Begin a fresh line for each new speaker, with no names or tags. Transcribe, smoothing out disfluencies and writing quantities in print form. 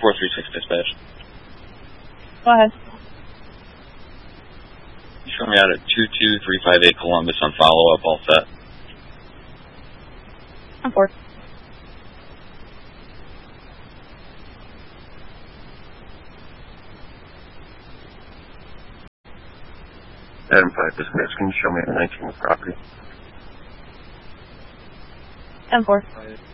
436 dispatch.
Go ahead.
Show me out at 22358 Columbus on follow-up, all set.
I'm 4.
Adam 5 dispatch, can you show me at 19 property?
M4.